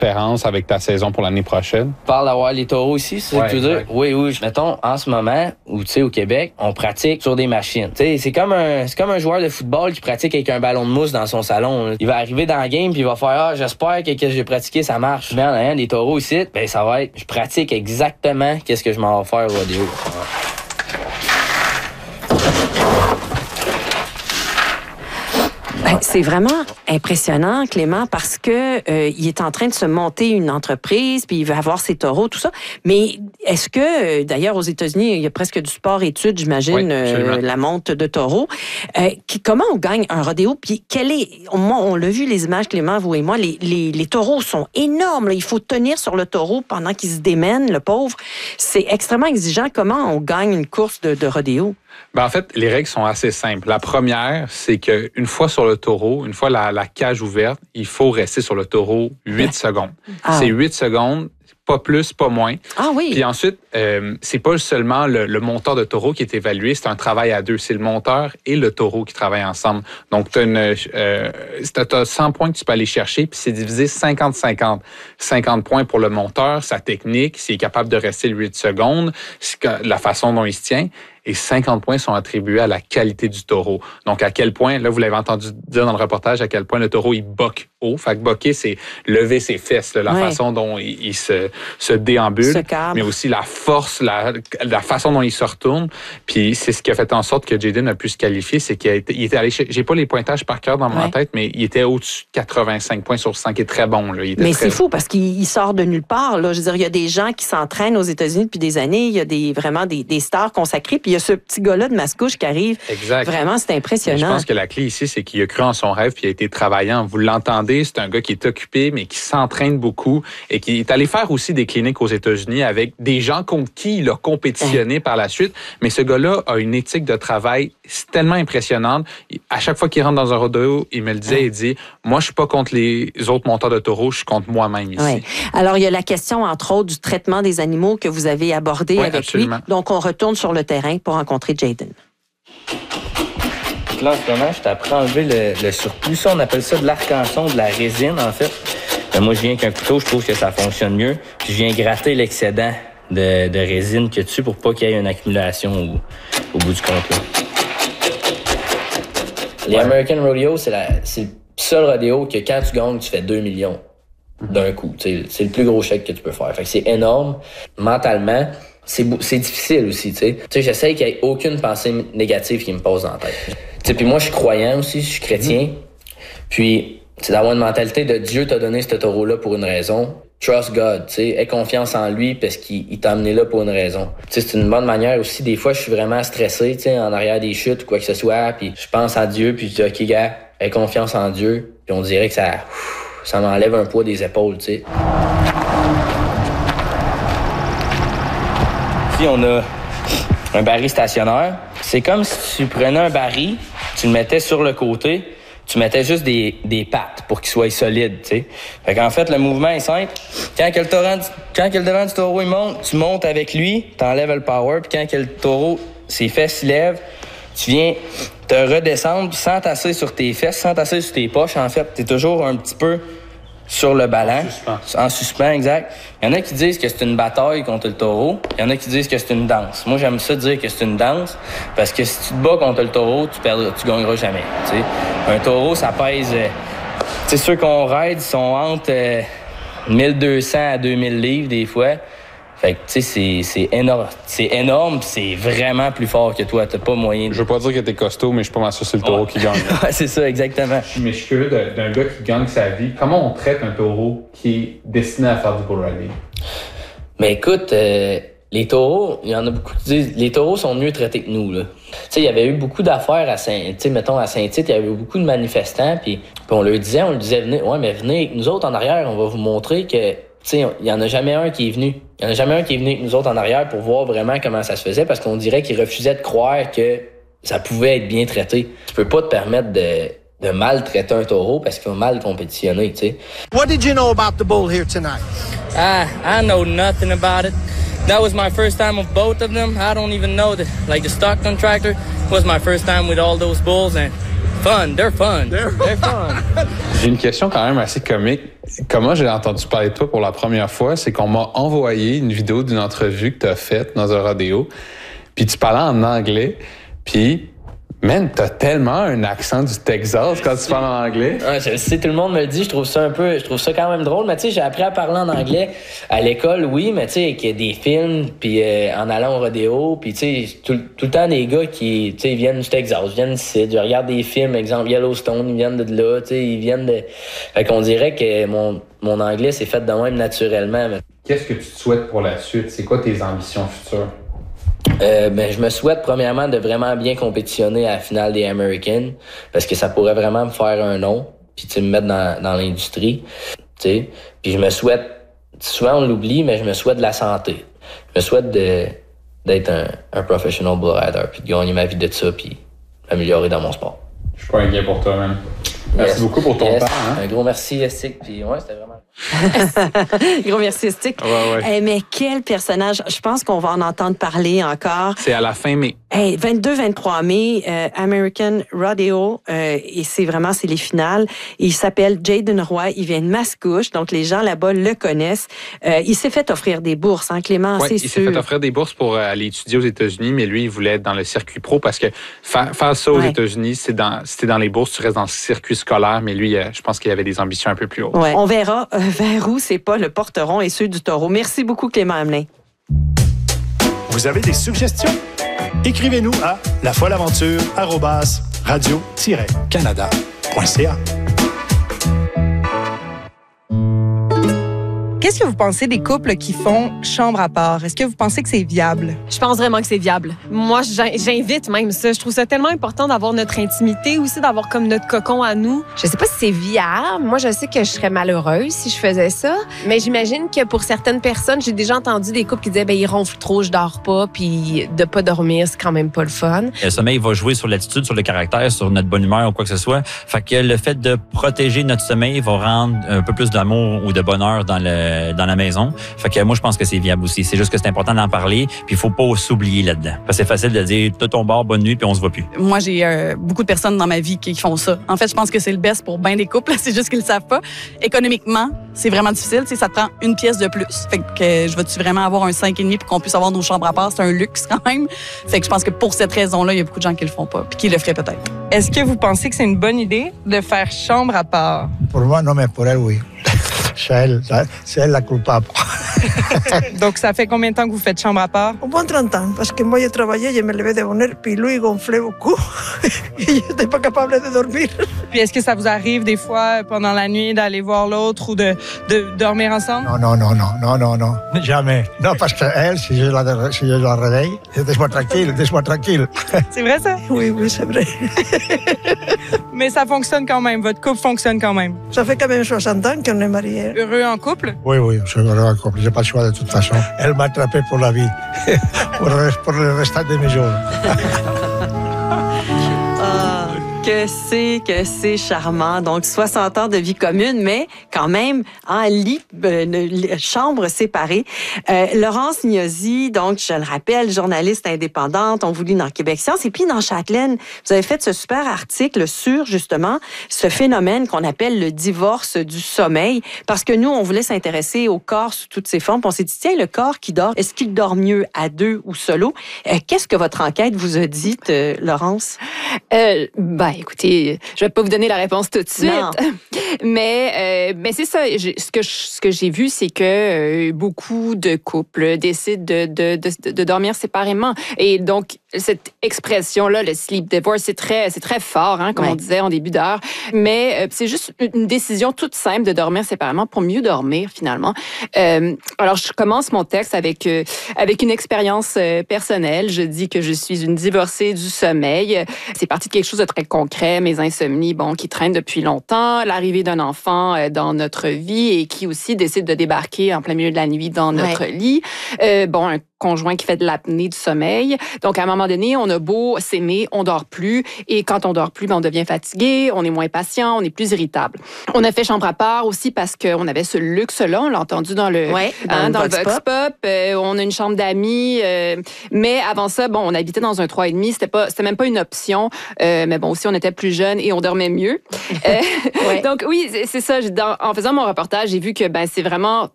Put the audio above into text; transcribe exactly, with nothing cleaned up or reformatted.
différence avec ta saison pour l'année prochaine? Tu parles d'avoir les taureaux ici, c'est ouais, ça que tu veux dire? Oui, oui. Mettons, en ce moment, où tu sais, au Québec, on pratique sur des machines. Tu sais, c'est comme un, c'est comme un joueur de football qui pratique avec un ballon de mousse dans son salon. Là. Il va arriver dans le game puis il va faire, ah, j'espère que ce que j'ai pratiqué, ça marche. Mais en ayant des taureaux ici, ben, ça va être, je pratique exactement qu'est-ce que je m'en vais faire au rodéo. Ben, c'est vraiment impressionnant, Clément, parce que euh, il est en train de se monter une entreprise, puis il veut avoir ses taureaux, tout ça. Mais est-ce que, euh, d'ailleurs, aux États-Unis, il y a presque du sport-études, j'imagine, oui, euh, la monte de taureaux. Euh, qui, comment on gagne un rodéo? Puis quel est, moi, on l'a vu les images, Clément, vous et moi, les, les, les taureaux sont énormes. Là. Il faut tenir sur le taureau pendant qu'il se démène, le pauvre. C'est extrêmement exigeant. Comment on gagne une course de, de rodéo? Ben en fait, les règles sont assez simples. La première, c'est qu'une fois sur le taureau, une fois la, la cage ouverte, il faut rester sur le taureau huit secondes. Ah. C'est huit secondes, pas plus, pas moins. Ah oui. Puis ensuite, euh, c'est pas seulement le, le monteur de taureau qui est évalué, c'est un travail à deux. C'est le monteur et le taureau qui travaillent ensemble. Donc, tu as euh, cent points que tu peux aller chercher, puis c'est divisé cinquante cinquante. cinquante points pour le monteur, sa technique, s'il est capable de rester huit secondes, la façon dont il se tient. Et cinquante points sont attribués à la qualité du taureau. Donc, à quel point, là, vous l'avez entendu dire dans le reportage, à quel point le taureau, il boque haut. Fait que boquer, c'est lever ses fesses, là, la ouais. façon dont il, il se, se déambule, se mais aussi la force, la, la façon dont il se retourne. Puis, c'est ce qui a fait en sorte que Jaden a pu se qualifier, c'est qu'il a été, il était allé, j'ai pas les pointages par cœur dans ouais. ma tête, mais il était au-dessus de quatre-vingt-cinq points sur cent, qui est très bon. Là. Il était mais très c'est fou, parce qu'il sort de nulle part. Là. Je veux dire, il y a des gens qui s'entraînent aux États-Unis depuis des années. Il y a des, vraiment des, des stars consacrées. Puis, il y a ce petit gars-là de Mascouche qui arrive. Exact. Vraiment, c'est impressionnant. Mais je pense que la clé ici, c'est qu'il a cru en son rêve puis il a été travaillant. Vous l'entendez, c'est un gars qui est occupé, mais qui s'entraîne beaucoup et qui est allé faire aussi des cliniques aux États-Unis avec des gens contre qui il a compétitionné hein. par la suite. Mais ce gars-là a une éthique de travail tellement impressionnante. À chaque fois qu'il rentre dans un rodéo, il me le disait, hein. il dit, moi, je suis pas contre les autres monteurs de taureaux, je suis contre moi-même ici. Oui. Alors, il y a la question, entre autres, du traitement des animaux que vous avez abordé oui, avec absolument. lui. Donc, on retourne sur le terrain pour rencontrer Jaden. Là, en ce moment, je t'apprends à enlever le, le surplus. Ça, on appelle ça de l'arc-en-son, de la résine, en fait. Ben, moi, je viens qu'un couteau, je trouve que ça fonctionne mieux. Puis, je viens gratter l'excédent de, de résine qu'il y a dessus pour pas qu'il y ait une accumulation au, au bout du compte. Là. Les ouais. American Rodeo, c'est, la, c'est le seul rodéo que quand tu gagnes, tu fais deux millions d'un coup. T'sais, c'est le plus gros chèque que tu peux faire. Fait que c'est énorme. Mentalement, c'est, c'est difficile aussi. Tu sais, j'essaie qu'il n'y ait aucune pensée négative qui me passe dans la tête. Puis moi, je suis croyant aussi, je suis chrétien. Puis, c'est d'avoir une mentalité de Dieu t'a donné ce taureau-là pour une raison. Trust God, tu sais, aie confiance en lui parce qu'il t'a amené là pour une raison. Tu sais, c'est une bonne manière aussi. Des fois, je suis vraiment stressé, tu sais, en arrière des chutes ou quoi que ce soit, puis je pense à Dieu, puis je dis, OK, gars, aie confiance en Dieu. Puis on dirait que ça, ça m'enlève un poids des épaules, tu sais. Ici, on a un baril stationnaire. C'est comme si tu prenais un baril, tu le mettais sur le côté, tu mettais juste des, des pattes pour qu'il soit solide, tu sais. Fait qu'en fait, le mouvement est simple. Quand que le, torrent, quand que le devant du taureau, il monte, tu montes avec lui, t'enlèves le power, puis quand que le taureau, ses fesses s'y lèvent, tu viens te redescendre sans tasser sur tes fesses, sans tasser sur tes poches, en fait. T'es toujours un petit peu sur le ballon. En suspens. En suspens, exact. Il y en a qui disent que c'est une bataille contre le taureau. Il y en a qui disent que c'est une danse. Moi, j'aime ça dire que c'est une danse parce que si tu te bats contre le taureau, tu perdras, tu gagneras jamais. T'sais. Un taureau, ça pèse... Euh, tu sais, ceux qu'on raide sont entre euh, mille deux cents à deux mille livres des fois. Fait que, tu sais, c'est, c'est énorme. C'est énorme, c'est vraiment plus fort que toi. T'as pas moyen de... Je veux pas dire que t'es costaud, mais je suis pas mal sûr que c'est le taureau ouais. qui gagne. Ouais, c'est ça, exactement. Mais je suis curieux d'un gars qui gagne sa vie. Comment on traite un taureau qui est destiné à faire du bull riding? Mais écoute, euh, les taureaux, il y en a beaucoup qui disent, les taureaux sont mieux traités que nous, là. Tu sais, il y avait eu beaucoup d'affaires à Saint, tu sais, mettons, à Saint-Tite, il y avait eu beaucoup de manifestants, puis on leur disait, on leur disait, venez, ouais, mais venez avec nous autres en arrière, on va vous montrer que... Tu sais, il y en a jamais un qui est venu. Il y en a jamais un qui est venu avec nous autres en arrière pour voir vraiment comment ça se faisait parce qu'on dirait qu'ils refusaient de croire que ça pouvait être bien traité. Tu peux pas te permettre de, de maltraiter un taureau parce qu'il va mal compétitionner, tu sais. What did you know about the bull here tonight? Ah, I know nothing about it. That was my first time with both of them. I don't even know the, like the Stockton tractor was my first time with all those bulls and fun. They're fun. They're, They're fun. J'ai une question quand même assez comique. comment j'ai entendu parler de toi pour la première fois, c'est qu'on m'a envoyé une vidéo d'une entrevue que tu as faite dans un rodéo, puis tu parlais en anglais, puis... Man, t'as tellement un accent du Texas quand tu parles en anglais. Ouais, je sais, tout le monde me le dit, je trouve ça un peu, je trouve ça quand même drôle. Mais tu sais, j'ai appris à parler en anglais à l'école, oui, mais tu sais, qu'il y a des films, puis euh, en allant au rodéo, puis tu sais, tout, tout le temps des gars qui, tu sais, viennent du Texas, viennent d'ici, je regarde des films, exemple Yellowstone, ils viennent de là, tu sais, ils viennent de... Fait qu'on dirait que mon, mon anglais s'est fait de même naturellement. Mais... Qu'est-ce que tu te souhaites pour la suite? C'est quoi tes ambitions futures? Euh, ben, je me souhaite premièrement de vraiment bien compétitionner à la finale des Americans parce que ça pourrait vraiment me faire un nom puis me mettre dans, dans l'industrie. T'sais. Puis je me souhaite, souvent on l'oublie, mais je me souhaite de la santé. Je me souhaite de, d'être un, un professional bull rider puis de gagner ma vie de ça puis m'améliorer dans mon sport. Je suis pas inquiet pour toi, même. Merci yes. beaucoup pour ton yes. temps. Hein? Un gros merci, Estic. Puis ouais, c'était vraiment... Gros merci, Estic. Ouais, ouais. Hey, mais quel personnage. Je pense qu'on va en entendre parler encore. C'est à la fin mai. Hey, vingt-deux vingt-trois mai, euh, American Rodeo, euh, et c'est vraiment, c'est les finales. Il s'appelle Jaden Roy, il vient de Mascouche, donc les gens là-bas le connaissent. Euh, il s'est fait offrir des bourses, hein, Clément, ouais, c'est il sûr. s'est fait offrir des bourses pour aller étudier aux États-Unis, mais lui, il voulait être dans le circuit pro parce que faire, faire ça aux ouais. États-Unis, c'est dans, si t'es dans les bourses, tu restes dans le circuit scolaire, mais lui, euh, je pense qu'il avait des ambitions un peu plus hautes. Ouais. On verra euh, vers où c'est pas le porteron et ceux du taureau. Merci beaucoup, Clément Hamelin. Vous avez des suggestions? Écrivez-nous à lafolleaventure arobase radio tiret canada point c a. Qu'est-ce que vous pensez des couples qui font chambre à part? Est-ce que vous pensez que c'est viable? Je pense vraiment que c'est viable. Moi, j'invite même ça. Je trouve ça tellement important d'avoir notre intimité, aussi d'avoir comme notre cocon à nous. Je sais pas si c'est viable. Moi, je sais que je serais malheureuse si je faisais ça. Mais j'imagine que pour certaines personnes, j'ai déjà entendu des couples qui disaient, ben ils ronflent trop, je dors pas, puis de pas dormir, c'est quand même pas le fun. Le sommeil va jouer sur l'attitude, sur le caractère, sur notre bonne humeur ou quoi que ce soit. Fait que le fait de protéger notre sommeil va rendre un peu plus d'amour ou de bonheur dans le dans la maison. Fait que moi, je pense que c'est viable aussi. C'est juste que c'est important d'en parler, puis il faut pas s'oublier là-dedans. Parce que c'est facile de dire, t'as ton bar, bonne nuit, puis on se voit plus. Moi, j'ai euh, beaucoup de personnes dans ma vie qui font ça. En fait, je pense que c'est le best pour bien des couples. C'est juste qu'ils le savent pas. Économiquement, c'est vraiment difficile. Ça te prend une pièce de plus. Fait que je vais-tu vraiment avoir un cinq et demi pour qu'on puisse avoir nos chambres à part? C'est un luxe quand même. Fait que je pense que pour cette raison-là, il y a beaucoup de gens qui le font pas, puis qui le feraient peut-être. Est-ce que vous pensez que c'est une bonne idée de faire chambre à part? Pour moi, non, mais pour elle, oui. C'est elle, c'est elle la coupable. Donc, ça fait combien de temps que vous faites chambre à part? Au moins trente ans, parce que moi, je travaillais, je me levais de bonne heure, puis lui, il gonflait beaucoup. Et je n'étais pas capable de dormir. Puis, est-ce que ça vous arrive des fois, pendant la nuit, d'aller voir l'autre ou de, de dormir ensemble? Non, non, non, non, non, non, non. Jamais. Non, parce qu'elle, si je la, si je la réveille, laisse-moi tranquille, laisse-moi tranquille. C'est vrai, ça? Oui, oui, c'est vrai. Mais ça fonctionne quand même. Votre couple fonctionne quand même. Ça fait quand même soixante ans qu'on est mariés. Heureux en couple? Oui, oui, je suis heureux en couple. J'ai pas le choix de toute façon. Elle m'a attrapé pour la vie, pour, le, pour le restant de mes jours. Que c'est, que c'est charmant. Donc, soixante ans de vie commune, mais quand même en lit, euh, chambre séparée. Euh, Laurence Gnosi, donc, je le rappelle, journaliste indépendante, on vous lit dans Québec Science. Et puis, dans Châtelaine, vous avez fait ce super article sur, justement, ce phénomène qu'on appelle le divorce du sommeil. Parce que nous, on voulait s'intéresser au corps sous toutes ses formes. Puis on s'est dit, tiens, le corps qui dort, est-ce qu'il dort mieux à deux ou solo? Euh, qu'est-ce que votre enquête vous a dit, euh, Laurence? Euh, ben, écoutez, je vais pas vous donner la réponse tout de suite, non. mais, euh, mais c'est ça. Ce que, je, ce que j'ai vu, c'est que euh, beaucoup de couples décident de, de, de, de dormir séparément. Et donc, cette expression-là, le sleep divorce, c'est très, c'est très fort, hein, comme ouais. on disait en début d'heure. Mais euh, c'est juste une décision toute simple de dormir séparément pour mieux dormir, finalement. Euh, alors, je commence mon texte avec, euh, avec une expérience euh, personnelle. Je dis que je suis une divorcée du sommeil. C'est parti de quelque chose de très concret, mes insomnies, bon, qui traînent depuis longtemps, l'arrivée d'un enfant euh, dans notre vie et qui aussi décide de débarquer en plein milieu de la nuit dans notre ouais. lit. Euh, bon, un conjoint qui fait de l'apnée du sommeil. Donc, à un moment donné, on a beau s'aimer, on dort plus. Et quand on dort plus, ben, on devient fatigué, on est moins patient, on est plus irritable. On a fait chambre à part aussi parce qu'on avait ce luxe-là. On l'a entendu dans le, ouais, dans hein, le dans Vox le Vox Pop. Pop. Euh, on a une chambre d'amis. Euh, mais avant ça, bon, on habitait dans un trois et demi. C'était pas, c'était même pas une option. Euh, mais bon, aussi, on était plus jeunes et on dormait mieux. euh, ouais. Donc, oui, c'est, c'est ça. Dans, en faisant mon reportage, j'ai vu que ben, c'est vraiment